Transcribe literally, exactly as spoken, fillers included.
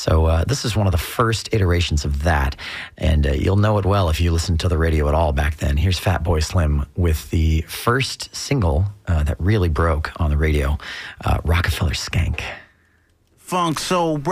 So uh, this is one of the first iterations of that, and uh, you'll know it well if you listened to the radio at all back then. Here's Fatboy Slim with the first single uh, that really broke on the radio, uh, Rockefeller Skank. Funk Soul